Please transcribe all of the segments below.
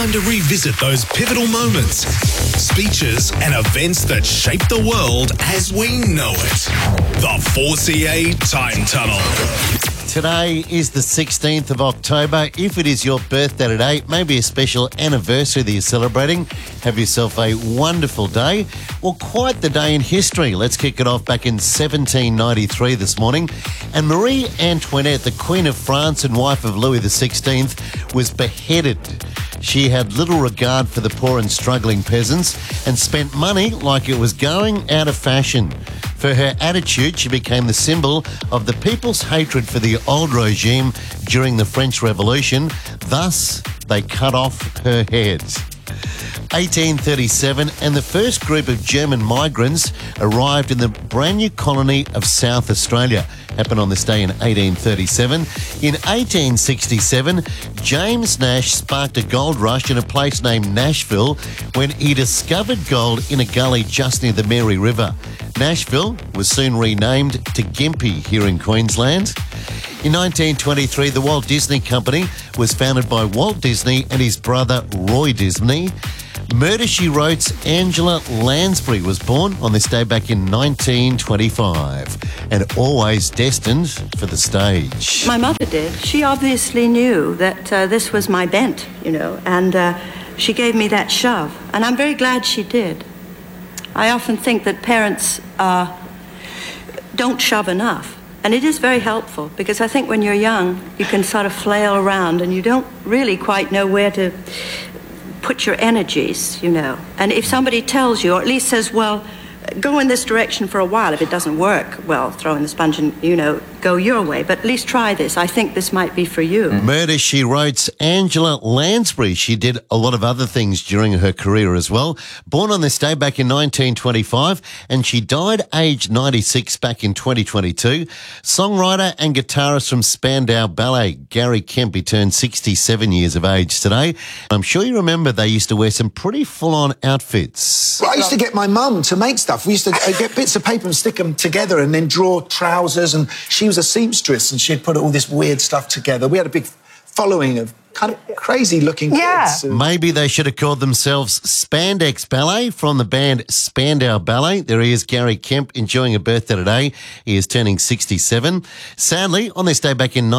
time to revisit those pivotal moments, speeches and events that shaped the world as we know it. The 4CA Time Tunnel. Today is the 16th of October. If it is your birthday today, maybe a special anniversary that you're celebrating, have yourself a wonderful day. Well, quite the day in history. Let's kick it off back in 1793 this morning. And Marie Antoinette, the Queen of France and wife of Louis XVI, was beheaded. She had little regard for the poor and struggling peasants and spent money like it was going out of fashion. For her attitude, she became the symbol of the people's hatred for the old regime during the French Revolution. Thus, they cut off her head. 1837, and the first group of German migrants arrived in the brand new colony of South Australia. Happened on this day in 1837. In 1867, James Nash sparked a gold rush in a place named Nashville when he discovered gold in a gully just near the Mary River. Nashville was soon renamed to Gympie here in Queensland. In 1923, the Walt Disney Company was founded by Walt Disney and his brother Roy Disney. Murder, She Wrote's Angela Lansbury was born on this day back in 1925 and always destined for the stage. My mother did. She obviously knew that this was my bent, and she gave me that shove. And I'm very glad she did. I often think that parents don't shove enough. And it is very helpful because I think when you're young, you can sort of flail around and you don't really quite know where to put your energies, And if somebody tells you, or at least says, well, go in this direction for a while. If it doesn't work, well, throw in the sponge and, go your way. But at least try this. I think this might be for you. Murder, She Wrote's Angela Lansbury. She did a lot of other things during her career as well. Born on this day back in 1925, and she died aged 96 back in 2022. Songwriter and guitarist from Spandau Ballet, Gary Kemp, he turned 67 years of age today. I'm sure you remember they used to wear some pretty full-on outfits. Well, I used to get my mum to make stuff. We used to get bits of paper and stick them together and then draw trousers, and she was a seamstress and she'd put all this weird stuff together. We had a big following of kind of crazy-looking kids. Maybe they should have called themselves Spandex Ballet from the band Spandau Ballet. There he is, Gary Kemp, enjoying a birthday today. He is turning 67. Sadly, on this day back in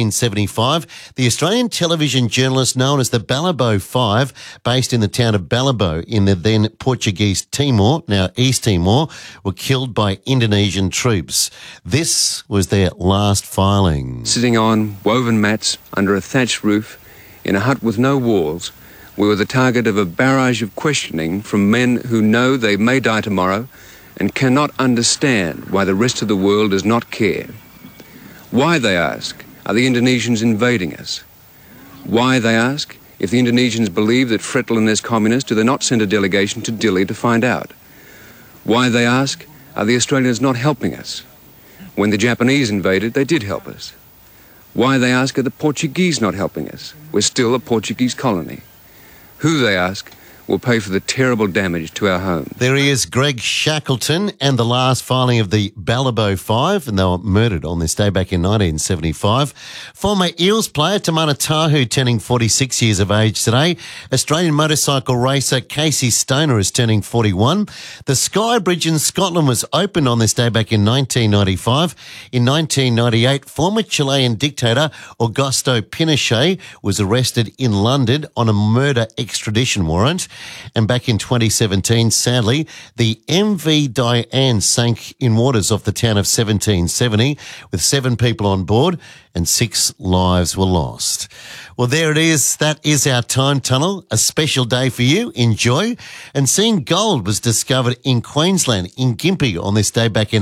1975, the Australian television journalist known as the Balibo Five, based in the town of Balibo in the then Portuguese Timor, now East Timor, were killed by Indonesian troops. This was their last filing. Sitting on woven mats under a thatched roof, in a hut with no walls, we were the target of a barrage of questioning from men who know they may die tomorrow and cannot understand why the rest of the world does not care. Why, they ask, are the Indonesians invading us? Why, they ask, if the Indonesians believe that Fretilin is communist, do they not send a delegation to Dili to find out? Why, they ask, are the Australians not helping us? When the Japanese invaded, they did help us. Why, they ask, are the Portuguese not helping us? We're still a Portuguese colony. Who, they ask, will pay for the terrible damage to our home? There he is, Greg Shackleton, and the last filing of the Balibo Five, and they were murdered on this day back in 1975. Former Eels player Tamana Tahu turning 46 years of age today. Australian motorcycle racer Casey Stoner is turning 41. The Skye Bridge in Scotland was opened on this day back in 1995. In 1998, former Chilean dictator Augusto Pinochet was arrested in London on a murder extradition warrant. And back in 2017, sadly, the MV Diane sank in waters off the town of 1770 with 7 people on board and 6 lives were lost. Well, there it is. That is our time tunnel. A special day for you. Enjoy. And seeing gold was discovered in Queensland, in Gympie, on this day back in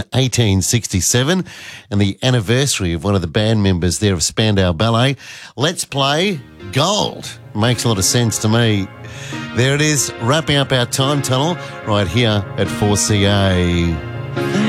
1867, and the anniversary of one of the band members there of Spandau Ballet. Let's play gold. Makes a lot of sense to me. There it is, wrapping up our time tunnel right here at 4CA.